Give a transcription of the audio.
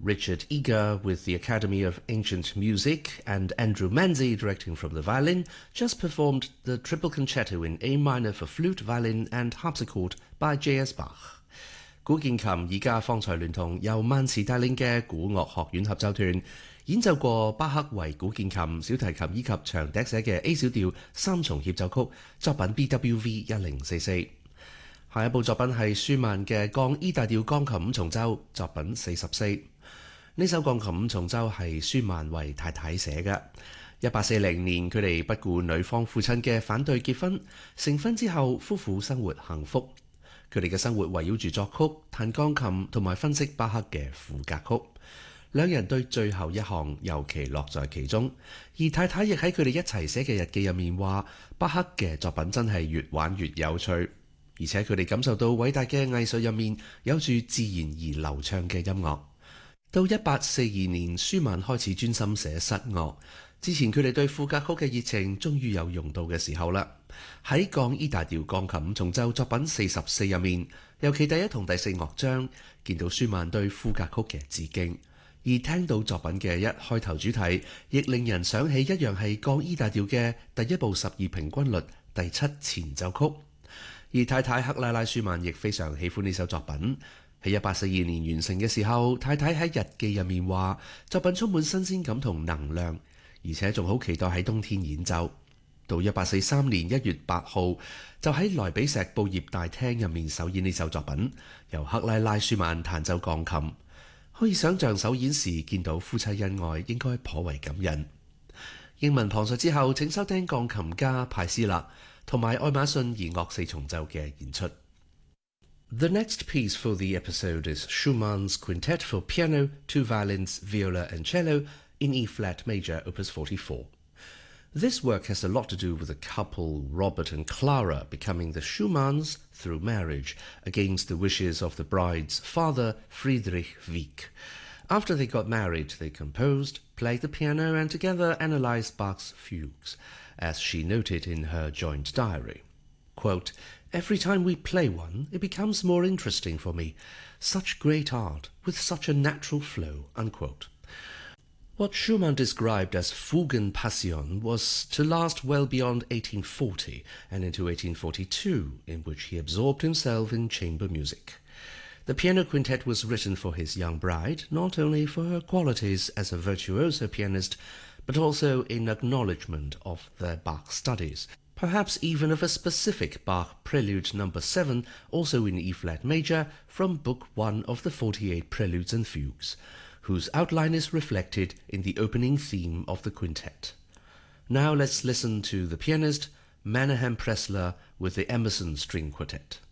Richard Eager with the Academy of Ancient Music and Andrew Manzi directing from the violin just performed the Triple Concerto in A minor for flute, violin and harpsichord by J.S. Bach。古鍵琴而家方才聯同由曼茨帶領嘅古樂學院合奏團演奏過巴克為古鍵琴、小提琴以及長笛寫嘅 A 小調三重協奏曲作品 BWV 1044。下一部作品係舒曼嘅降 E 大調鋼琴五重奏作品44。呢首鋼琴五重奏係舒曼為太太寫嘅。1840年佢哋不顧女方父親嘅反對結婚，成婚之後夫婦生活幸福。佢哋嘅生活圍繞住作曲、彈鋼琴同埋分析巴克嘅賦格曲。兩人對最後一項尤其樂在其中，而太太亦喺佢哋一齊寫嘅日記入面話，巴克嘅作品真係越玩越有趣，而且佢哋感受到偉大嘅藝術入面有住自然而流暢嘅音樂。到1842年，舒曼開始專心寫室樂。之前佢哋對賦格曲嘅熱情終於有用到嘅時候啦。喺降 E 大調鋼琴五重奏作品44入面，尤其第一同第四樂章，見到舒曼對賦格曲嘅致敬，而聽到作品嘅一開頭主題，亦令人想起一樣係降 E 大調嘅第一部12平均律第7前奏曲。而太太克拉拉舒曼亦非常喜歡呢首作品。喺1842年完成嘅時候，太太喺日記入面話，作品充滿新鮮感同能量，而且仲好期待喺冬天演奏。到1843年1月8號，就喺萊比錫報業大廳入面首演呢首作品，由克拉拉舒曼彈奏鋼琴。可以想像首演時見到夫妻恩愛應該頗為感人。英文旁述之後，請收聽鋼琴家派斯勒同埋愛馬遜弦樂四重奏嘅演出。The next piece for the episode is Schumann's Quintet for Piano, Two Violins, Viola and Cello in E-flat major, Opus 44. This work has a lot to do with the couple Robert and Clara becoming the Schumanns through marriage against the wishes of the bride's father, Friedrich Wieck. After they got married, they composed, played the piano and together analyzed Bach's fugues, as she noted in her joint diary. Quote, "Every time we play one, it becomes more interesting for me. Such great art, with such a natural flow." Unquote. What Schumann described as Fugenpassion was to last well beyond 1840 and into 1842, in which he absorbed himself in chamber music. The piano quintet was written for his young bride, not only for her qualities as a virtuoso pianist, but also in acknowledgement of their Bach studies, perhaps even of a specific Bach Prelude No. 7, also in E-flat major, from Book 1 of the 48 Preludes and Fugues, whose outline is reflected in the opening theme of the quintet. Now let's listen to the pianist Menahem Pressler with the Emerson String Quartet.